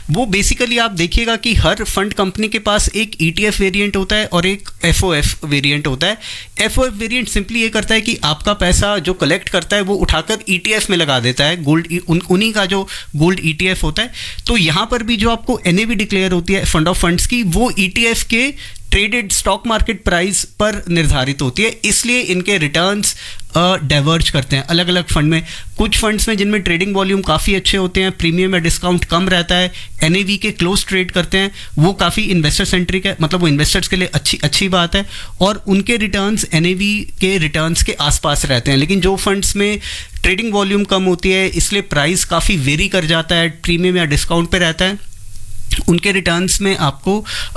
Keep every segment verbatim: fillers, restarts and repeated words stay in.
वो बेसिकली आप देखिएगा कि हर फंड कंपनी के पास एक ईटीएफ वेरिएंट होता है और एक एफओएफ वेरिएंट होता है। एफओएफ वेरिएंट सिंपली ये करता है कि आपका पैसा जो कलेक्ट करता है वो उठाकर ईटीएफ में लगा देता है, गोल्ड उन, उन्हीं का जो गोल्ड ईटीएफ होता है। तो यहाँ पर भी जो आपको एनएवी डिक्लेयर होती है फंड ऑफ फंड्स की, वो ईटीएफ के ट्रेडेड स्टॉक मार्केट प्राइस पर निर्धारित होती है, इसलिए इनके रिटर्न्स डाइवर्ज करते हैं अलग अलग फंड में। कुछ फंड्स में जिनमें ट्रेडिंग वॉल्यूम काफ़ी अच्छे होते हैं, प्रीमियम या डिस्काउंट कम रहता है, एनएवी के क्लोज ट्रेड करते हैं, वो काफ़ी इन्वेस्टर सेंट्रिक है, मतलब वो इन्वेस्टर्स के लिए अच्छी अच्छी बात है और उनके रिटर्न्स एनएवी के रिटर्न्स के आसपास रहते हैं। लेकिन जो फंड्स में ट्रेडिंग वॉल्यूम कम होती है, इसलिए प्राइस काफ़ी वेरी कर जाता है, प्रीमियम या डिस्काउंट पे रहता है, उनके रिटर्न्स में आपको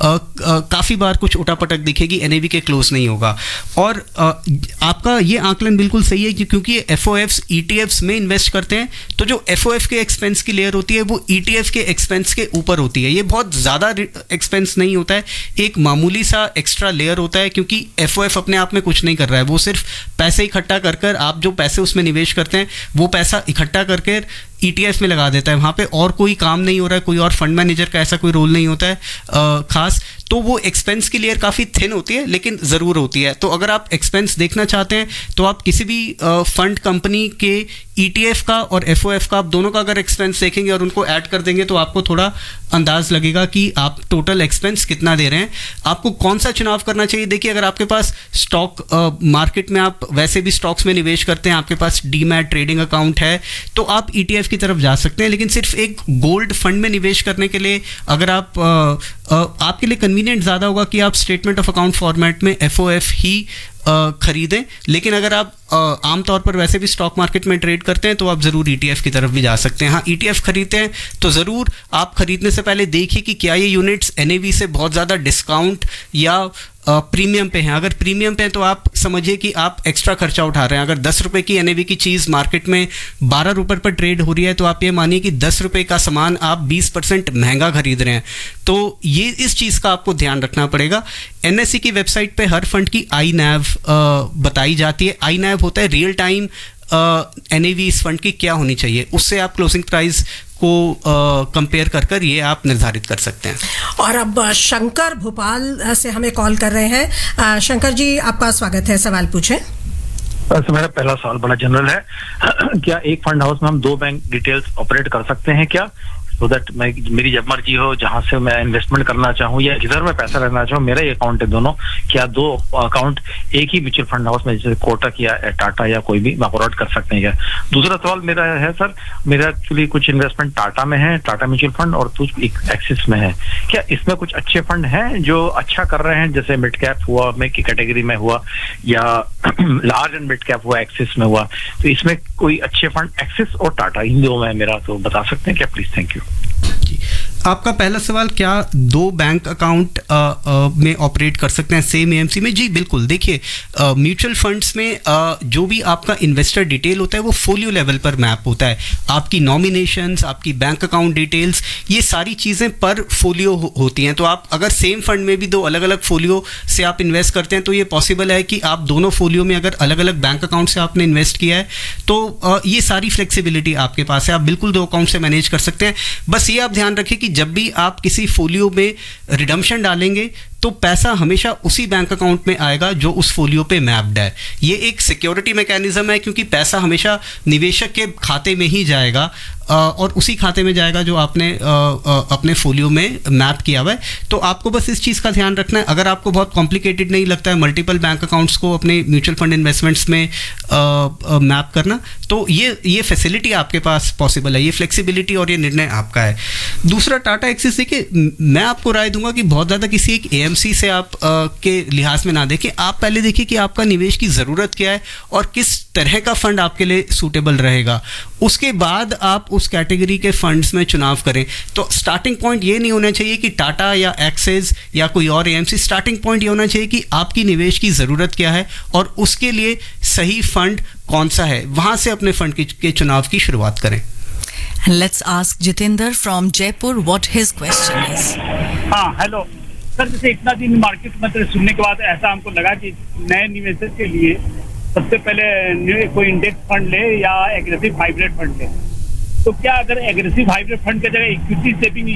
काफ़ी बार कुछ उठापटक दिखेगी, एनएवी के क्लोज नहीं होगा। और आ, आपका ये आंकलन बिल्कुल सही है कि क्योंकि एफओएफ्स ईटीएफ्स में इन्वेस्ट करते हैं, तो जो एफओएफ के एक्सपेंस की लेयर होती है वो ईटीएफ के एक्सपेंस के ऊपर होती है। ये बहुत ज़्यादा एक्सपेंस नहीं होता है, एक मामूली सा एक्स्ट्रा लेयर होता है, क्योंकि एफओएफ अपने आप में कुछ नहीं कर रहा है, वो सिर्फ पैसे इकट्ठा कर कर आप जो पैसे उसमें निवेश करते हैं वो पैसा इकट्ठा करके ईटीएफ में लगा देता है। वहाँ पे और कोई काम नहीं हो रहा है, कोई और फंड मैनेजर का ऐसा कोई रोल नहीं होता है आ, खास। तो वो एक्सपेंस की लेयर काफ़ी थिन होती है लेकिन ज़रूर होती है। तो अगर आप एक्सपेंस देखना चाहते हैं तो आप किसी भी फंड कंपनी के ईटीएफ का और एफओएफ का, आप दोनों का अगर एक्सपेंस देखेंगे और उनको ऐड कर देंगे तो आपको थोड़ा अंदाज लगेगा कि आप टोटल एक्सपेंस कितना दे रहे हैं। आपको कौन सा चुनाव करना चाहिए? देखिए, अगर आपके पास स्टॉक मार्केट में आप वैसे भी स्टॉक्स में निवेश करते हैं, आपके पास डीमैट ट्रेडिंग अकाउंट है, तो आप ईटीएफ की तरफ जा सकते हैं। लेकिन सिर्फ एक गोल्ड फंड में निवेश करने के लिए अगर आप आ, आ, आपके लिए कन्वीनियंट ज़्यादा होगा कि आप स्टेटमेंट ऑफ अकाउंट फॉर्मेट में एफओएफ ही खरीदें। लेकिन अगर आप आमतौर पर वैसे भी स्टॉक मार्केट में ट्रेड करते हैं तो आप ज़रूर ईटीएफ की तरफ भी जा सकते हैं। हाँ, ईटीएफ खरीदते हैं तो ज़रूर आप खरीदने से पहले देखिए कि क्या ये यूनिट्स एनएवी से बहुत ज़्यादा डिस्काउंट या प्रीमियम पे हैं। अगर प्रीमियम पे हैं तो आप समझिए कि आप एक्स्ट्रा खर्चा उठा रहे हैं। अगर दस रुपये की एनएवी की चीज़ मार्केट में बारह रुपये पर ट्रेड हो रही है तो आप ये मानिए कि दस रुपये का सामान आप बीस परसेंट महंगा खरीद रहे हैं। तो ये इस चीज़ का आपको ध्यान रखना पड़ेगा। एनएसई की वेबसाइट पे हर फंड की आई नैव बताई जाती है। आई नैव होता है रियल टाइम एनएवी इस फंड की क्या होनी चाहिए, उससे आप क्लोजिंग प्राइस को कंपेयर कर कर ये आप निर्धारित कर सकते हैं। और अब शंकर भोपाल से हमें कॉल कर रहे हैं। शंकर जी, आपका स्वागत है, सवाल पूछें। तो मेरा पहला सवाल बड़ा जनरल है। क्या एक फंड हाउस में हम दो बैंक डिटेल्स ऑपरेट कर सकते हैं क्या? सो so दैट मैं मेरी जब मर्जी हो जहां से मैं इन्वेस्टमेंट करना चाहूँ या जिधर मैं पैसा रखना चाहूँ, मेरा ही अकाउंट है दोनों, क्या दो अकाउंट एक ही म्यूचुअल फंड हाउस में जैसे कोटक या टाटा या कोई भी ऑपरेट कर सकते हैं क्या? दूसरा सवाल मेरा है सर, मेरा एक्चुअली कुछ इन्वेस्टमेंट टाटा में है, टाटा म्यूचुअल फंड, और कुछ एक्सिस में है। क्या इसमें कुछ अच्छे फंड हैं जो अच्छा कर रहे हैं, जैसे मिड कैप हुआ में की कैटेगरी में हुआ या लार्ज एंड मिड कैप हुआ एक्सिस में हुआ, तो इसमें कोई अच्छे फंड एक्सिस और टाटा इन दो में मेरा तो बता सकते हैं क्या प्लीज? Thank you. आपका पहला सवाल, क्या दो बैंक अकाउंट में ऑपरेट कर सकते हैं सेम एएमसी में? जी बिल्कुल। देखिए, म्यूचुअल फंड्स में आ, जो भी आपका इन्वेस्टर डिटेल होता है वो फोलियो लेवल पर मैप होता है। आपकी नॉमिनेशंस, आपकी बैंक अकाउंट डिटेल्स, ये सारी चीज़ें पर फोलियो हो, होती हैं। तो आप अगर सेम फंड में भी दो अलग अलग फोलियो से आप इन्वेस्ट करते हैं तो ये पॉसिबल है कि आप दोनों फोलियो में अगर अलग अलग बैंक अकाउंट से आपने इन्वेस्ट किया है तो आ, ये सारी फ्लेक्सिबिलिटी आपके पास है, आप बिल्कुल दो अकाउंट से मैनेज कर सकते हैं। बस ये आप ध्यान रखिए कि जब भी आप किसी फोलियो में रिडम्पशन डालेंगे तो पैसा हमेशा उसी बैंक अकाउंट में आएगा जो उस फोलियो पे मैप्ड है। ये एक सिक्योरिटी मैकेनिज्म है, क्योंकि पैसा हमेशा निवेशक के खाते में ही जाएगा और उसी खाते में जाएगा जो आपने अपने फोलियो में मैप किया हुआ है। तो आपको बस इस चीज़ का ध्यान रखना है। अगर आपको बहुत कॉम्प्लिकेटेड नहीं लगता है मल्टीपल बैंक अकाउंट्स को अपने म्यूचुअल फंड इन्वेस्टमेंट्स में मैप करना, तो ये ये फैसिलिटी आपके पास पॉसिबल है, ये फ्लेक्सिबिलिटी और ये निर्णय आपका है। दूसरा, टाटा एक्सिस, देखिए मैं आपको राय दूंगा कि बहुत ज़्यादा किसी एक एएमसी से आप आ, के लिहाज में ना देखें। आप पहले देखिए कि आपका निवेश की ज़रूरत क्या है और किस तरह का फंड आपके लिए सूटेबल रहेगा, उसके बाद आप उस कैटेगरी के फंड्स में चुनाव करें। तो स्टार्टिंग पॉइंट ये नहीं होना चाहिए कि टाटा या एक्सिस या कोई और एएमसी, स्टार्टिंग पॉइंट ये होना चाहिए कि आपकी निवेश की ज़रूरत क्या है और उसके लिए सही फंड कौन सा है, वहाँ से अपने फंड के चुनाव की शुरुआत करें। And let's ask Jitendra from Jaipur what his question is. हाँ, हेलो सर, जैसे इतना दिन मार्केट में सुनने के बाद ऐसा हमको लगा कि नए निवेशक के लिए सबसे पहले कोई इंडेक्स फंड ले या एग्रेसिव हाइब्रिड फंड ले, तो क्या अगर एग्रेसिव हाइब्रिड फंड की जगह इक्विटी सेविंग